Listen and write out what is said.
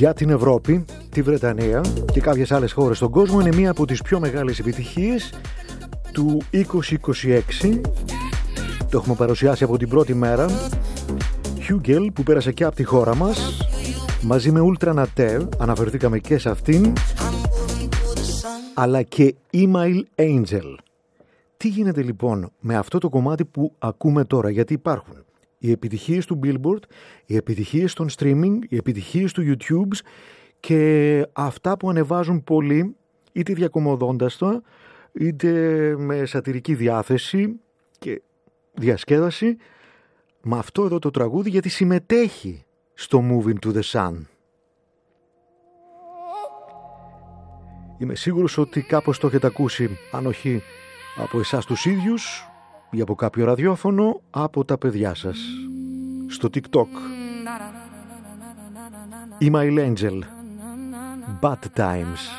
για την Ευρώπη, τη Βρετανία και κάποιες άλλες χώρες στον κόσμο. Είναι μία από τις πιο μεγάλες επιτυχίες του 2026. Το έχουμε παρουσιάσει από την πρώτη μέρα. Hugel, που πέρασε και από τη χώρα μας, μαζί με Ultra Nater, αναφερθήκαμε και σε αυτήν, αλλά και Email Angel. Τι γίνεται λοιπόν με αυτό το κομμάτι που ακούμε τώρα? Γιατί υπάρχουν οι επιτυχίες του Billboard, οι επιτυχίες των streaming, οι επιτυχίες του YouTube και αυτά που ανεβάζουν πολλοί, είτε διακομωδώντας το, είτε με σατυρική διάθεση και διασκέδαση, με αυτό εδώ το τραγούδι, γιατί συμμετέχει στο Moving to the Sun. Είμαι σίγουρος ότι κάπως το έχετε ακούσει, αν όχι από εσάς τους ίδιους ή από κάποιο ραδιόφωνο, από τα παιδιά σας στο TikTok. Email Angel, Bad Times.